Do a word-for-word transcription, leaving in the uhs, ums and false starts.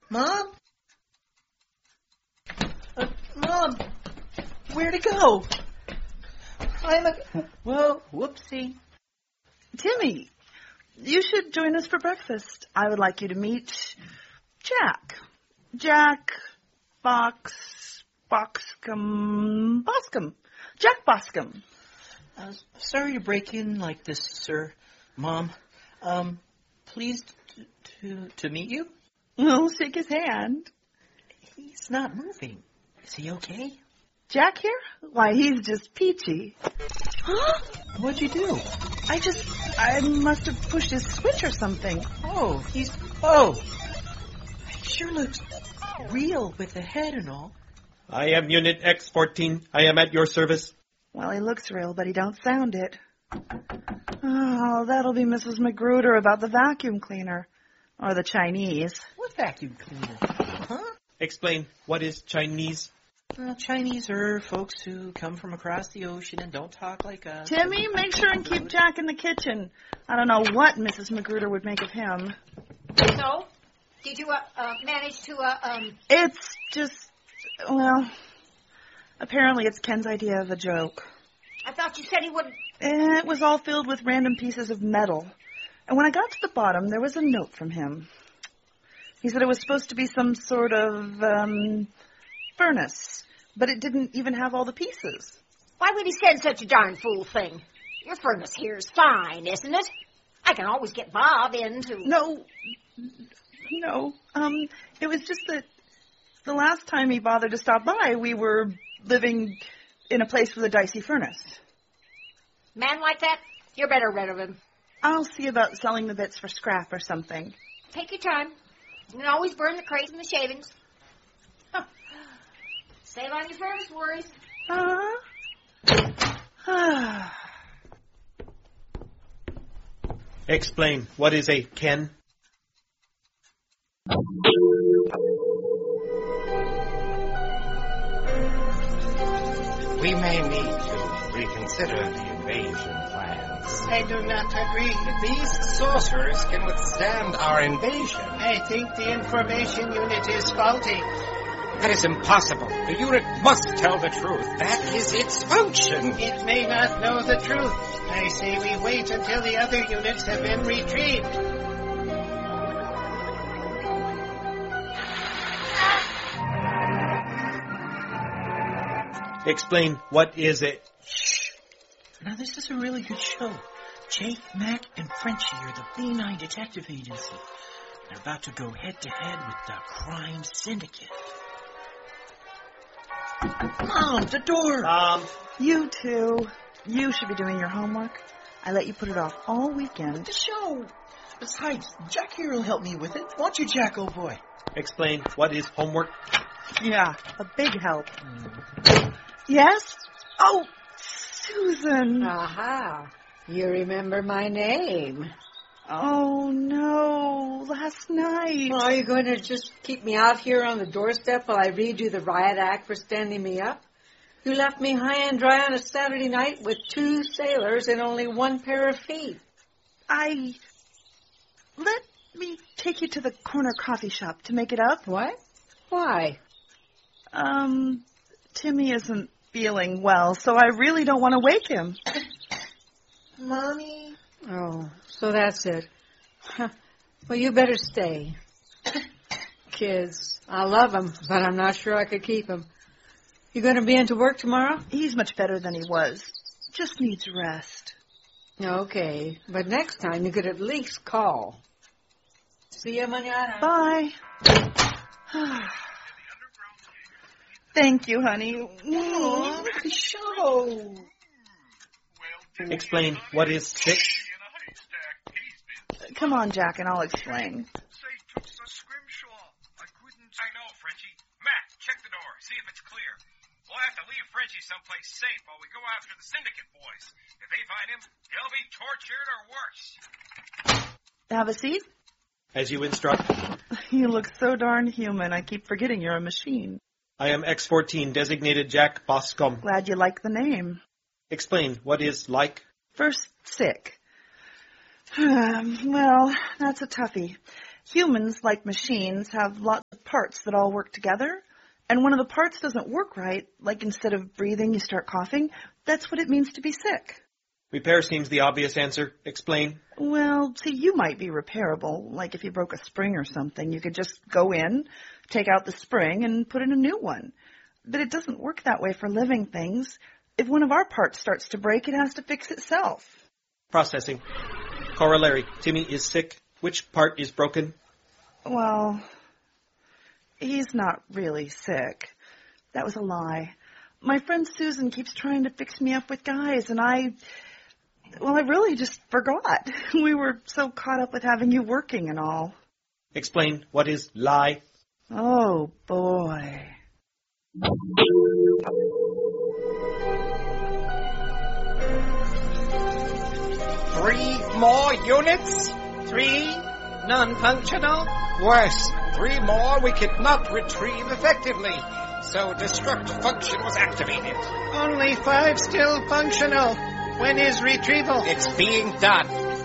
Mom? Uh, Mom, where'd it go? I'm a... Well, whoopsie. Timmy, you should join us for breakfast. I would like you to meet Jack. Jack Box... Boxcom... Boscom. Jack Boscom. Uh, sorry to break in like this, sir. Mom, um, pleased to, to, to meet you? We'll shake his hand. He's not moving. Is he okay? Jack here? Why, he's just peachy. Huh? What'd you do? I just... I must have pushed his switch or something. Oh, he's... Oh! He sure looks real with the head and all. I am Unit X fourteen. I am at your service. Well, he looks real, but he don't sound it. Oh, that'll be Missus Magruder about the vacuum cleaner. Or the Chinese. What vacuum cleaner? Huh? Explain, what is Chinese? Uh, Chinese are folks who come from across the ocean and don't talk like us. Timmy, make sure and keep Jack in the kitchen. I don't know what Missus Magruder would make of him. So, did you uh, uh, manage to, uh, um... It's just, well, apparently it's Ken's idea of a joke. I thought you said he wouldn't... It was all filled with random pieces of metal. And when I got to the bottom, there was a note from him. He said it was supposed to be some sort of, um, furnace. But it didn't even have all the pieces. Why would he send such a darn fool thing? Your furnace here's fine, isn't it? I can always get Bob in to... No, no. Um, it was just that the last time he bothered to stop by, we were living in a place with a dicey furnace. Man like that, you're better rid of him. I'll see about selling the bits for scrap or something. Take your time. You can always burn the crates and the shavings. Huh. Save on your furnace worries. Uh-huh. Explain, what is a Ken? We may need to reconsider the invasion plans. I do not agree. These sorcerers can withstand our invasion. I think the information unit is faulty. That is impossible. The unit must tell the truth. That is its function. It may not know the truth. I say we wait until the other units have been retrieved. Explain, what is it? Shh. Now, this is a really good show. Jake, Mac, and Frenchie are the B nine Detective Agency. They're about to go head-to-head with the crime syndicate. Mom, the door! Mom. You two. You should be doing your homework. I let you put it off all weekend. The show! Besides, Jack here will help me with it. Won't you, Jack, old boy? Explain, what is homework? Yeah, a big help. Mm. Yes? Oh, Susan. Aha. You remember my name. Oh, no. Last night. Well, are you going to just keep me out here on the doorstep while I read you the riot act for standing me up? You left me high and dry on a Saturday night with two sailors and only one pair of feet. I... Let me take you to the corner coffee shop to make it up. What? Why? Um, Timmy isn't feeling well, so I really don't want to wake him. Mommy? Oh, so that's it. Well, you better stay. Kids, I love them, but I'm not sure I could keep them. You going to be into work tomorrow? He's much better than he was. Just needs rest. Okay, but next time you could at least call. See you mañana. Bye. Thank you, honey. Oh, the show. Explain, what is sick? Come on, Jack, and I'll explain. I know, Frenchie. Matt, check the door. See if it's clear. We'll have to leave Frenchie someplace safe while we go after the syndicate boys. If they find him, he'll be tortured or worse. Have a seat? As you instruct. You look so darn human, I keep forgetting you're a machine. I am X fourteen, designated Jack Boscom. Glad you like the name. Explain, what is like? First, sick. Um, well, that's a toughie. Humans, like machines, have lots of parts that all work together. And when one of the parts doesn't work right, like instead of breathing, you start coughing, that's what it means to be sick. Repair seems the obvious answer. Explain. Well, see, you might be repairable. Like if you broke a spring or something, you could just go in, take out the spring, and put in a new one. But it doesn't work that way for living things. If one of our parts starts to break, it has to fix itself. Processing. Corollary. Timmy is sick. Which part is broken? Well, he's not really sick. That was a lie. My friend Susan keeps trying to fix me up with guys, and I... Well, I really just forgot. We were so caught up with having you working and all. Explain. What is lie? Oh, boy. Three more units? Three? Non-functional? Worse, three more we could not retrieve effectively. So destruct function was activated. Only five still functional. When is retrieval? It's being done.